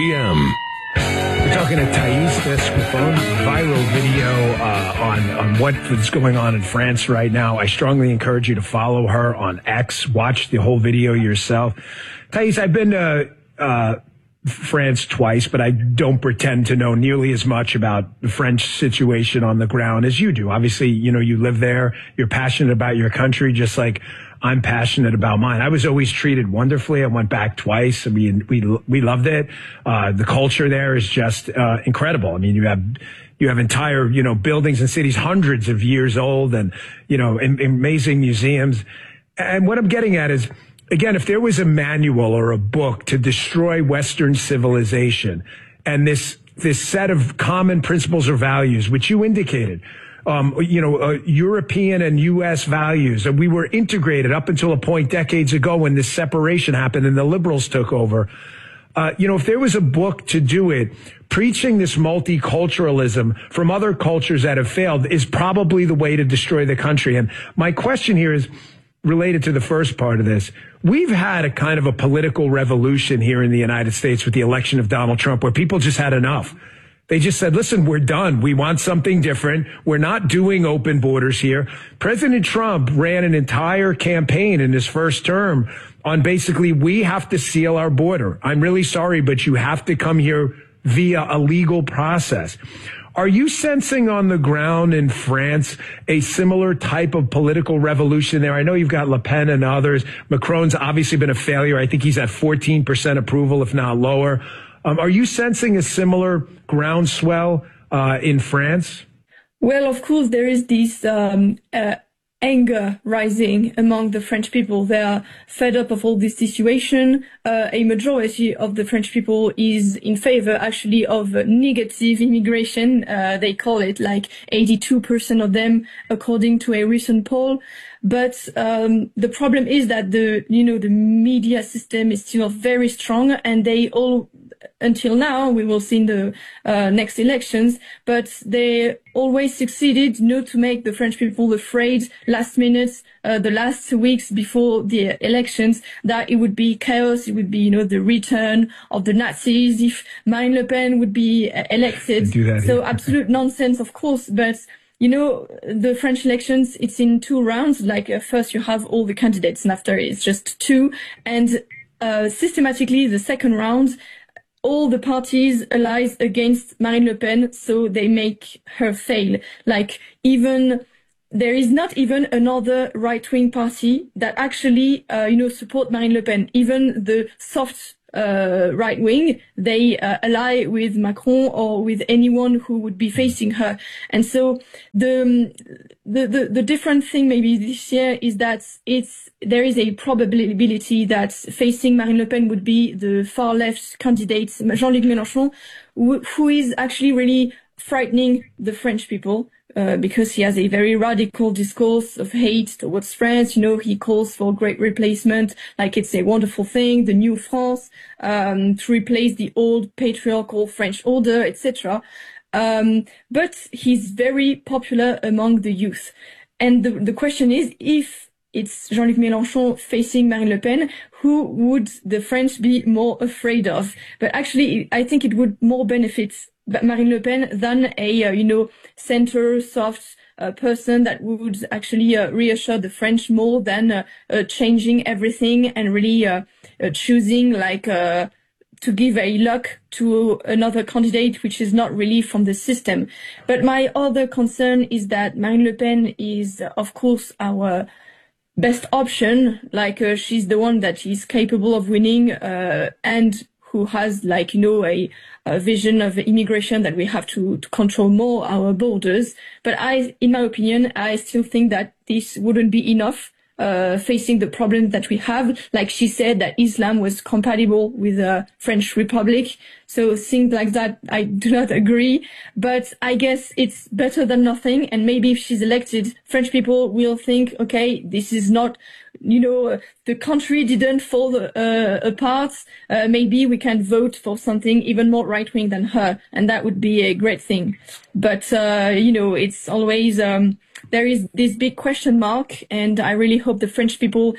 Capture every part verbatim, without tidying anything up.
P M. We're talking to Thais Descouffon, viral video uh, on, on what is going on in France right now. I strongly encourage you to follow her on X. Watch the whole video yourself. Thais, I've been to uh, France twice, but I don't pretend to know nearly as much about the French situation on the ground as you do. Obviously, you know, you live there. You're passionate about your country, just like I'm passionate about mine. I was always treated wonderfully. I went back twice. I mean, we we loved it. Uh, the culture there is just uh, incredible. I mean, you have you have entire, you know, buildings and cities hundreds of years old, and you know, am- amazing museums. And what I'm getting at is, again, if there was a manual or a book to destroy Western civilization and this this set of common principles or values, which you indicated, Um, you know, uh, European and U S values. And we were integrated up until a point decades ago when this separation happened and the liberals took over. Uh, you know, if there was a book to do it, preaching this multiculturalism from other cultures that have failed is probably the way to destroy the country. And my question here is related to the first part of this. We've had a kind of a political revolution here in the United States with the election of Donald Trump, where people just had enough. They just said, listen, we're done. We want something different. We're not doing open borders here. President Trump ran an entire campaign in his first term on basically, we have to seal our border. I'm really sorry, but you have to come here via a legal process. Are you sensing on the ground in France a similar type of political revolution there? I know you've got Le Pen and others. Macron's obviously been a failure. I think he's at fourteen percent approval, if not lower. Um, are you sensing a similar groundswell uh, in France? Well, of course, there is this um, uh, anger rising among the French people. They are fed up of all this situation. Uh, a majority of the French people is in favor, actually, of uh, negative immigration. Uh, they call it like eighty-two percent of them, according to a recent poll. But um, the problem is that the, you know, the media system is still very strong, and they all, until now, we will see in the uh, next elections, but they always succeeded not to make the French people afraid last minute, uh, the last weeks before the elections, that it would be chaos, it would be, you know, the return of the Nazis if Marine Le Pen would be uh, elected. Do that, so yeah. Absolute nonsense, of course, but you know, the French elections, it's in two rounds. Like uh, first you have all the candidates and after it's just two. And uh, systematically, the second round, all the parties allies against Marine Le Pen, so they make her fail. Like even, there is not even another right-wing party that actually, uh, you know, support Marine Le Pen. Even the soft Uh, right wing, they uh, ally with Macron or with anyone who would be facing her. And so the, the, the, the different thing maybe this year is that it's, there is a probability that facing Marine Le Pen would be the far left candidate, Jean-Luc Mélenchon, who, who is actually really frightening the French people. Uh, because he has a very radical discourse of hate towards France. You know, he calls for great replacement, like it's a wonderful thing, the new France, um, to replace the old patriarchal French order, et cetera. Um, but he's very popular among the youth. And the, the question is, if it's Jean-Luc Mélenchon facing Marine Le Pen, who would the French be more afraid of? But actually, I think it would more benefit Marine Le Pen than a, uh, you know, center soft uh, person that would actually uh, reassure the French more than uh, uh, changing everything and really uh, uh, choosing like uh, to give a luck to another candidate which is not really from the system. But my other concern is that Marine Le Pen is, uh, of course, our best option. Like uh, she's the one that is capable of winning uh, and who has like, you know, a, a vision of immigration that we have to, to control more our borders. But I, in my opinion, I still think that this wouldn't be enough. Uh, facing the problem that we have, like she said that Islam was compatible with the French Republic. So things like that, I do not agree. But I guess it's better than nothing. And maybe if she's elected, French people will think, okay, this is not, you know, the country didn't fall uh, apart. Uh, maybe we can vote for something even more right-wing than her. And that would be a great thing. But, uh, you know, it's always, um, there is this big question mark, and I really hope the French people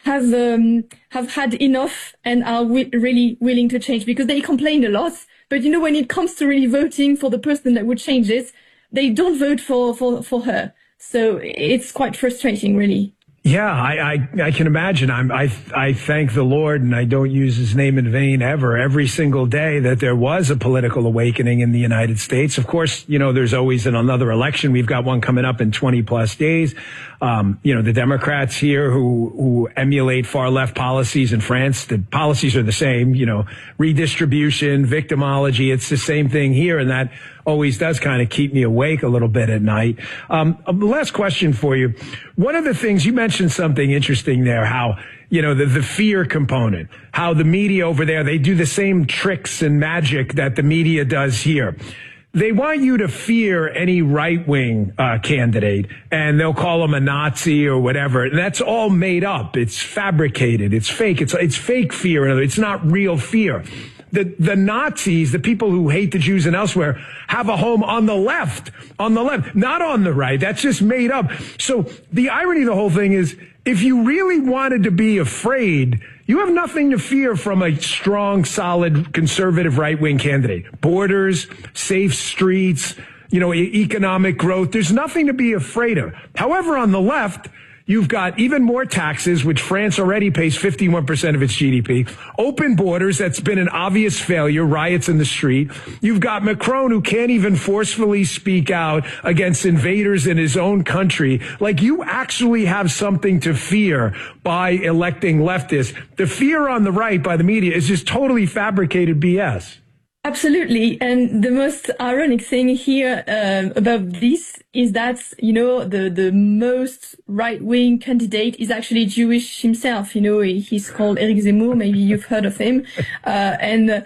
have um, have had enough and are wi- really willing to change, because they complain a lot. But you know, when it comes to really voting for the person that would change it, they don't vote for, for, for her. So it's quite frustrating, really. Yeah, I, I, I can imagine. I'm, I, I thank the Lord, and I don't use his name in vain ever, every single day, that there was a political awakening in the United States. Of course, you know, there's always an, another election. We've got one coming up in twenty plus days. Um, you know, the Democrats here who, who emulate far left policies in France, the policies are the same, you know, redistribution, victimology. It's the same thing here. And that always does kind of keep me awake a little bit at night. Um, last question for you. One of the things you mentioned something interesting there, how, you know, the, the fear component, how the media over there, they do the same tricks and magic that the media does here. They want you to fear any right-wing uh, candidate, and they'll call them a Nazi or whatever. And that's all made up. It's fabricated. It's fake. It's, it's fake fear. It's not real fear. The, the Nazis, the people who hate the Jews and elsewhere, have a home on the left, on the left, not on the right. That's just made up. So the irony of the whole thing is, if you really wanted to be afraid, you have nothing to fear from a strong, solid, conservative right-wing candidate. Borders, safe streets, you know, e- economic growth. There's nothing to be afraid of. However, on the left, you've got even more taxes, which France already pays fifty-one percent of its G D P. Open borders, that's been an obvious failure, riots in the street. You've got Macron, who can't even forcefully speak out against invaders in his own country. Like, you actually have something to fear by electing leftists. The fear on the right by the media is just totally fabricated B S. Absolutely. And the most ironic thing here um, about this is that, you know, the, the most right-wing candidate is actually Jewish himself. You know, he's called Eric Zemmour. Maybe you've heard of him. Uh, and uh,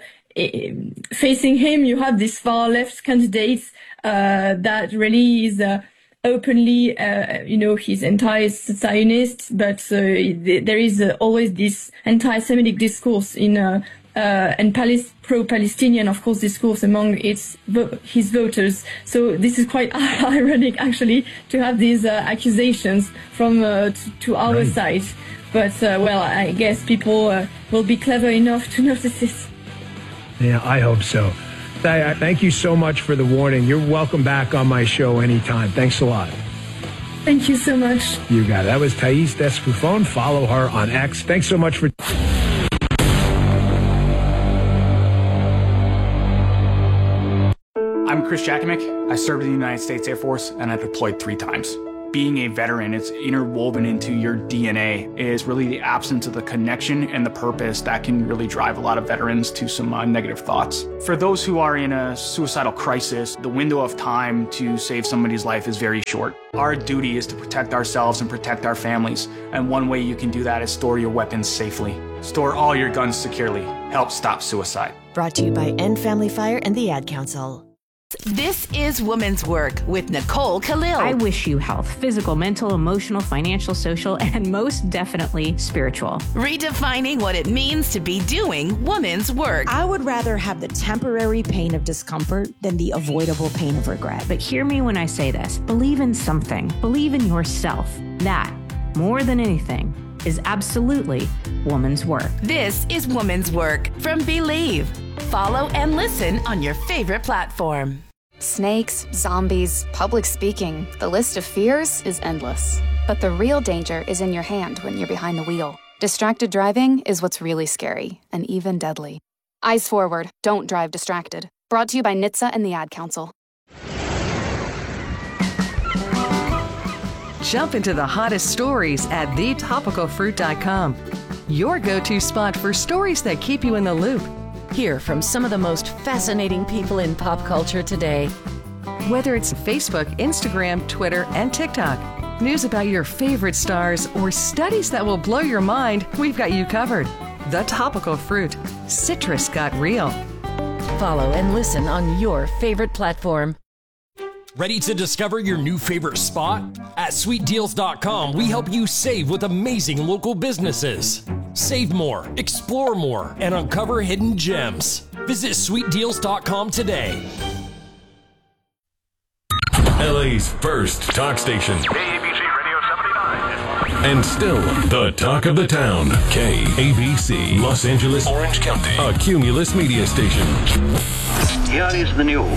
facing him, you have this far-left candidate uh, that really is uh, openly, uh, you know, he's anti-Zionist, but uh, there is uh, always this anti-Semitic discourse in uh, Uh, and Palis- pro-Palestinian, of course, discourse among its vo- his voters. So this is quite ironic, actually, to have these uh, accusations from uh, t- to our right. side. But, uh, well, I guess people uh, will be clever enough to notice it. Yeah, I hope so. Th- thank you so much for the warning. You're welcome back on my show anytime. Thanks a lot. Thank you so much. You got it. That was Thais Descoufon. Follow her on X. Thanks so much for... I'm Chris Jakimick. I served in the United States Air Force, and I deployed three times. Being a veteran, it's interwoven into your D N A, is really the absence of the connection and the purpose that can really drive a lot of veterans to some uh, negative thoughts. For those who are in a suicidal crisis, the window of time to save somebody's life is very short. Our duty is to protect ourselves and protect our families, and one way you can do that is store your weapons safely. Store all your guns securely. Help stop suicide. Brought to you by End Family Fire and the Ad Council. This is Women's Work with Nicole Khalil. I wish you health, physical, mental, emotional, financial, social, and most definitely spiritual. Redefining what it means to be doing women's work. I would rather have the temporary pain of discomfort than the avoidable pain of regret. But hear me when I say this. Believe in something. Believe in yourself. That, more than anything, is absolutely woman's work. This is Woman's Work from Believe. Follow and listen on your favorite platform. Snakes, zombies, public speaking. The list of fears is endless. But the real danger is in your hand when you're behind the wheel. Distracted driving is what's really scary and even deadly. Eyes forward. Don't drive distracted. Brought to you by N H T S A and the Ad Council. Jump into the hottest stories at the topical fruit dot com. Your go-to spot for stories that keep you in the loop. Hear from some of the most fascinating people in pop culture today. Whether it's Facebook, Instagram, Twitter, and TikTok, news about your favorite stars, or studies that will blow your mind, we've got you covered. The Topical Fruit. Citrus got real. Follow and listen on your favorite platform. Ready to discover your new favorite spot? At sweet deals dot com, we help you save with amazing local businesses. Save more, explore more, and uncover hidden gems. Visit sweet deals dot com today. L A's first talk station. K A B C Radio seventy-nine. and still the talk of the town. K A B C, Los Angeles, Orange County, a Cumulus media station. Here is the news.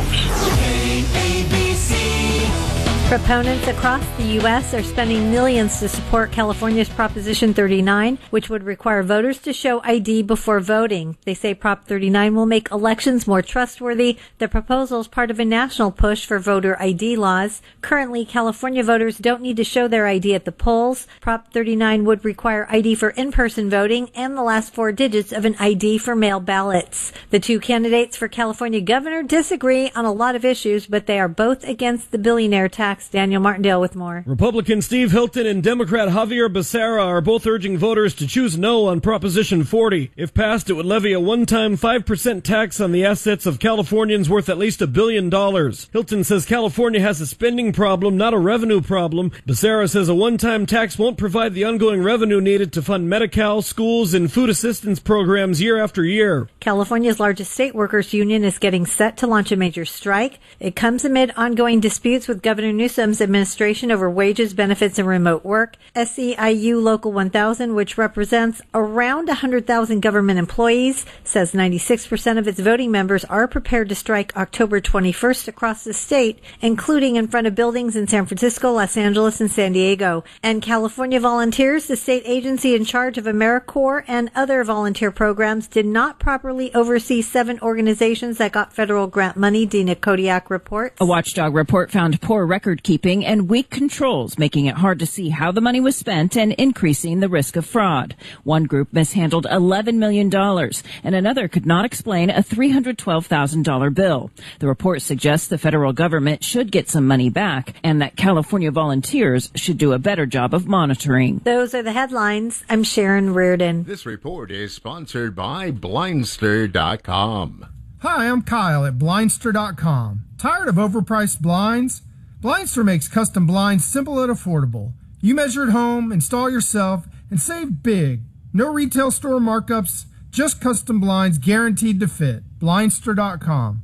K A B C. Proponents across the U S are spending millions to support California's Proposition thirty-nine, which would require voters to show I D before voting. They say Prop thirty-nine will make elections more trustworthy. The proposal is part of a national push for voter I D laws. Currently, California voters don't need to show their I D at the polls. Prop thirty-nine would require I D for in-person voting and the last four digits of an I D for mail ballots. The two candidates for California governor disagree on a lot of issues, but they are both against the billionaire tax. Daniel Martindale with more. Republican Steve Hilton and Democrat Javier Becerra are both urging voters to choose no on Proposition forty. If passed, it would levy a one-time five percent tax on the assets of Californians worth at least a billion dollars. Hilton says California has a spending problem, not a revenue problem. Becerra says a one-time tax won't provide the ongoing revenue needed to fund Medi-Cal, schools, and food assistance programs year after year. California's largest state workers union is getting set to launch a major strike. It comes amid ongoing disputes with Governor Newsom Newsom's administration over wages, benefits, and remote work. S E I U Local one thousand, which represents around one hundred thousand government employees, says ninety-six percent of its voting members are prepared to strike October twenty-first across the state, including in front of buildings in San Francisco, Los Angeles, and San Diego. And California Volunteers, the state agency in charge of AmeriCorps and other volunteer programs, did not properly oversee seven organizations that got federal grant money, Dina Kodiak reports. A watchdog report found poor record keeping and weak controls, making it hard to see how the money was spent and increasing the risk of fraud. One group mishandled eleven million dollars, and another could not explain a three hundred twelve thousand dollars bill. The report suggests the federal government should get some money back and that California volunteers should do a better job of monitoring. Those are the headlines. I'm Sharon Reardon. This report is sponsored by Blindster dot com. Hi, I'm Kyle at Blindster dot com. Tired of overpriced blinds? Blindster makes custom blinds simple and affordable. You measure at home, install yourself, and save big. No retail store markups, just custom blinds guaranteed to fit. Blindster dot com.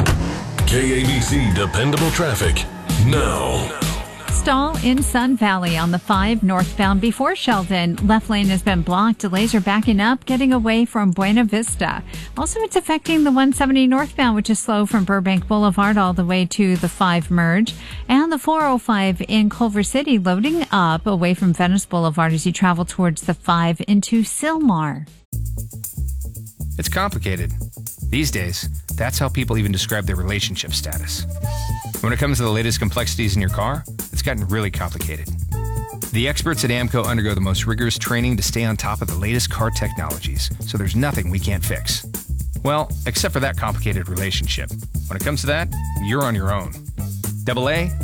K A B C Dependable Traffic now. Stall in Sun Valley on the five northbound before Sheldon. Left lane has been blocked. Delays are backing up, getting away from Buena Vista. Also, it's affecting the one seventy northbound, which is slow from Burbank Boulevard all the way to the five merge. And the four oh five in Culver City loading up away from Venice Boulevard as you travel towards the five into Sylmar. It's complicated. These days, that's how people even describe their relationship status. When it comes to the latest complexities in your car, it's gotten really complicated. The experts at AAMCO undergo the most rigorous training to stay on top of the latest car technologies, so there's nothing we can't fix. Well, except for that complicated relationship. When it comes to that, you're on your own. double A